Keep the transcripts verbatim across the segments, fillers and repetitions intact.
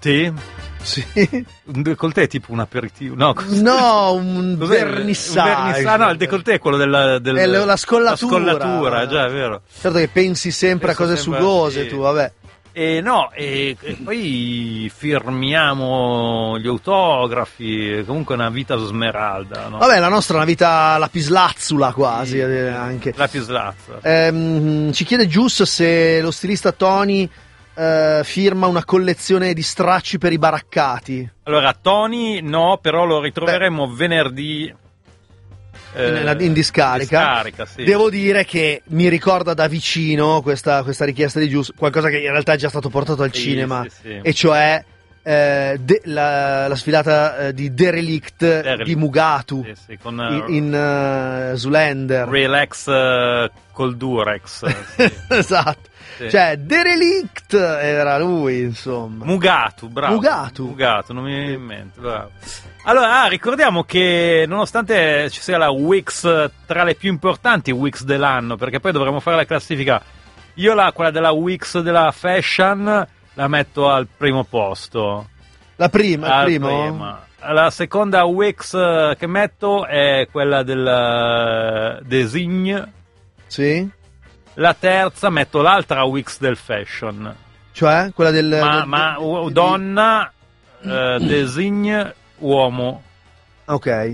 décolleté? Sì. Un décolleté è tipo un aperitivo? No, cos'è? No, un Cos'è? vernissage. Un vernissage, no, il décolleté è quello della... Del, è la scollatura. La scollatura, già, è vero. Certo che pensi sempre Penso a cose sempre, sugose, sì. tu, vabbè. E no, e, e poi firmiamo gli autografi, comunque è una vita smeralda, no? Vabbè, la nostra è una vita lapislazzula quasi, Sì, a dire anche. Lapislazzo. Ehm, ci chiede Gius se lo stilista Tony eh, firma una collezione di stracci per i baraccati. Allora, Tony no, però lo ritroveremo Beh. venerdì in, in discarica, discarica sì. Devo dire che mi ricorda da vicino questa, questa richiesta di Gius, qualcosa che in realtà è già stato portato al sì, cinema, sì, sì. e cioè eh, de, la, la sfilata eh, di Derelict, Derelict di Mugatu, sì, sì, con, uh, in, in uh, Zoolander. Relax uh, col Durex. Sì. Esatto. Sì. Cioè, Derelict era lui, insomma. Mugatu, bravo. Mugatu. Mugatu, non mi viene in mente, bravo. Allora, ah, ricordiamo che nonostante ci sia la Wix tra le più importanti Wix dell'anno, perché poi dovremo fare la classifica, io la, quella della Wix della fashion la metto al primo posto. La prima, al il primo? Prima. La seconda Wix che metto è quella del Design. Sì. La terza metto l'altra Wix del fashion. Cioè? Quella del... Ma, del, ma del, del donna, di... eh, Design, uomo. Ok.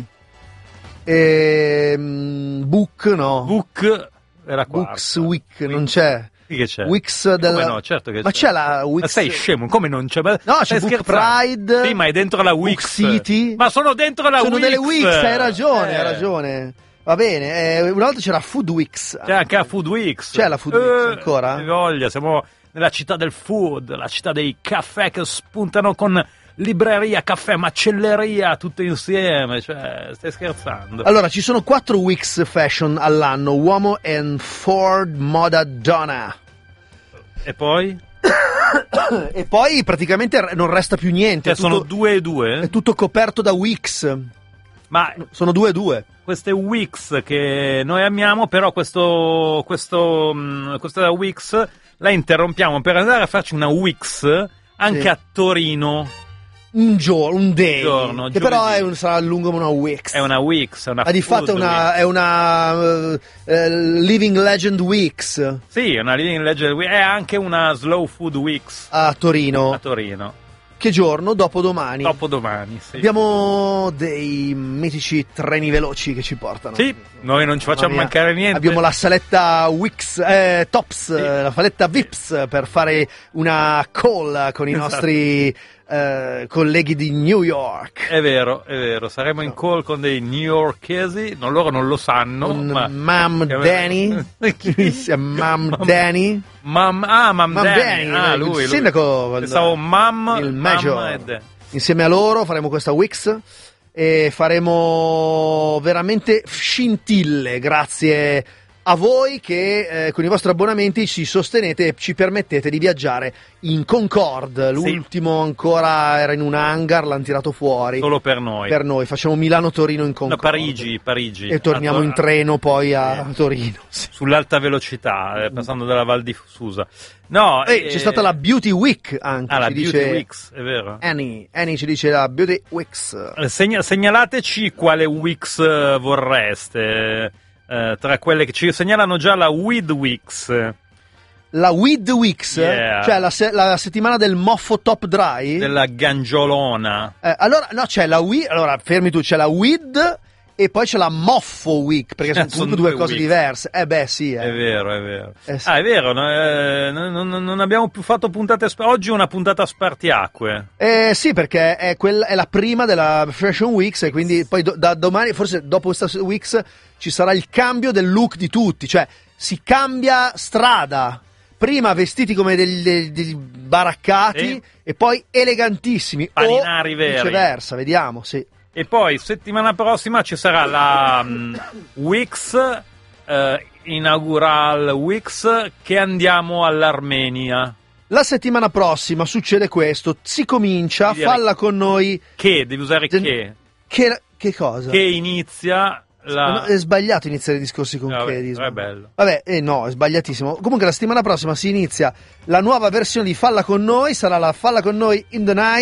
E, um, book no. Book era qua. Books Week, non c'è. Sì che c'è. Wix del... Come no, certo che ma c'è. c'è la Wix. Ma sei scemo, come non c'è? Ma no, c'è Book Pride. Sì, ma è dentro la Wix. Book City. Ma sono dentro la sono Wix. Sono delle Wix, hai ragione, eh. hai ragione. Va bene, eh, una volta c'era Food Wix. C'è anche la Food Wix. C'è la Food Wix eh, ancora? Che voglia, siamo nella città del food, la città dei caffè che spuntano con libreria, caffè, macelleria, tutto insieme, cioè, stai scherzando. Allora, ci sono quattro Wix Fashion all'anno, uomo e Ford Moda Donna. E poi? E poi praticamente non resta più niente. Cioè, tutto, sono due e due? È tutto coperto da Wix. Ma sono due e due. Queste Wix che noi amiamo, però questo, questo, questa Wix la interrompiamo per andare a farci una Wix anche sì. a Torino. Un giorno, un day. Un giorno, che però è un, sarà lungo come una Wix. È una Wix, è una Ma di fatto è una, è una uh, uh, Living Legend Wix. Sì, è una Living Legend Wix. È anche una Slow Food Wix. A Torino. A Torino. Che giorno? Dopodomani. Dopodomani, sì. Abbiamo dei mitici treni veloci che ci portano. Sì, noi non ci facciamo mancare niente. Abbiamo la saletta Wix, eh, Tops, sì. la saletta Vips per fare una call con i nostri eh, colleghi di New York. È vero, è vero. Saremo in call con dei newyorkesi, non, loro non lo sanno. Con ma... Mam Danny. Mam Danny. Mam, ah, Mam, Mam Danny. Danny, Ah, il lui, sindaco. lui. Pensavo Mam, il Major. Mam Insieme a loro faremo questa Wix e faremo veramente scintille grazie a voi che eh, con i vostri abbonamenti ci sostenete e ci permettete di viaggiare in Concorde. L'ultimo sì. ancora era in un hangar, l'hanno tirato fuori. Solo per noi. Per noi, facciamo Milano-Torino in Concorde. No, Parigi, Parigi. E torniamo Tor- in treno poi a sì. Torino. Sì. Sull'alta velocità, eh, passando dalla Val di Susa. No, eh, eh, c'è stata la Beauty Week anche. Ah, la ci Beauty dice Week, è vero. Annie, Annie ci dice la Beauty Week. Segna- segnalateci quale Wix vorreste. Uh, tra quelle che ci segnalano già la Weed Wix. La Weed Wix? Yeah. Cioè la, se- la settimana del moffo top dry? Della gangiolona. Eh, allora, no, c'è la Weed, allora fermi tu, c'è la Weed e poi c'è la Moffo Week, perché sono, sono due, due cose weeks. diverse. Eh beh, sì. Eh. È vero, è vero. Eh, sì. Ah, è vero, no, eh, non, non abbiamo più fatto puntate, sp- oggi è una puntata a spartiacque. Eh sì, perché è, quella, è la prima della Fashion Weeks e quindi poi do, da domani, forse dopo questa Weeks, ci sarà il cambio del look di tutti, cioè si cambia strada. Prima vestiti come degli, degli, degli baraccati sì. e poi elegantissimi. Paninari o veri. Viceversa, vediamo, sì. E poi settimana prossima ci sarà la um, Wix, eh, inaugural Wix, che andiamo all'Armenia. La settimana prossima succede questo, si comincia, falla con noi. Che, devi usare che. Che, che cosa? Che inizia... La... È sbagliato iniziare i discorsi con Vabbè, che è bello. Vabbè, eh, no, è sbagliatissimo. Comunque la settimana prossima si inizia la nuova versione di Falla con noi, sarà la Falla con noi in the Night.